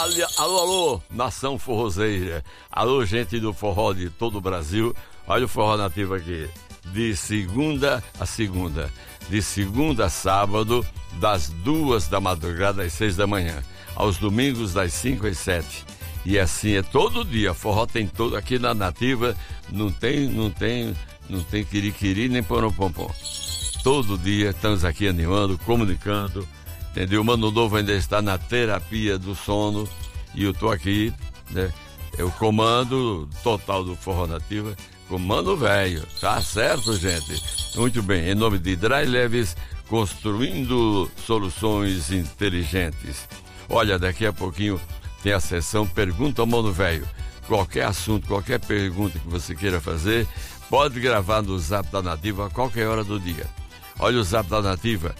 Alô, nação forrozeira. Alô, gente do forró de todo o Brasil. Olha o Forró Nativo aqui. De segunda a segunda. De segunda a sábado, das 2 da madrugada às 6 da manhã. Aos domingos, das 5 às 7. E assim é todo dia. Forró tem todo. Aqui na Nativa não tem quiriquiri nem poropompom. Todo dia estamos aqui animando, comunicando. Entendeu? O Mano Novo ainda está na terapia do sono. E eu estou aqui, né? É o comando total do Forró Nativa. Comando velho. Tá certo, gente? Muito bem. Em nome de Dry Leves, construindo soluções inteligentes. Olha, daqui a pouquinho tem a sessão Pergunta ao Mano Velho. Qualquer assunto, qualquer pergunta que você queira fazer, pode gravar no Zap da Nativa a qualquer hora do dia. Olha o Zap da Nativa,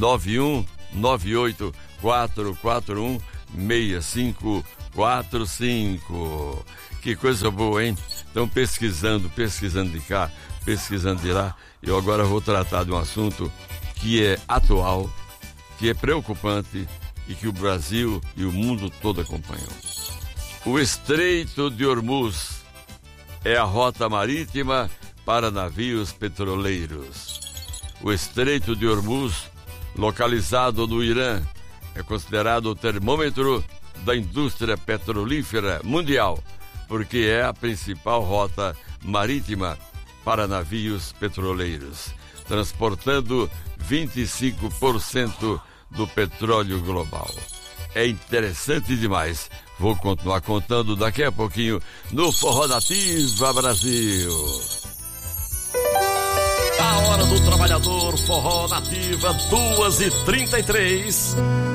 91984416545. Que coisa boa, hein? Estão pesquisando de cá, pesquisando de lá. Eu agora vou tratar de um assunto que é atual, que é preocupante e que o Brasil e o mundo todo acompanham. O Estreito de Hormuz é a rota marítima para navios petroleiros. O Estreito de Hormuz, localizado no Irã, é considerado o termômetro da indústria petrolífera mundial, porque é a principal rota marítima para navios petroleiros, transportando 25% do petróleo global. É interessante demais. Vou continuar contando daqui a pouquinho no Forró Nativa Brasil. A hora do trabalhador, Forró Nativa, 2h33.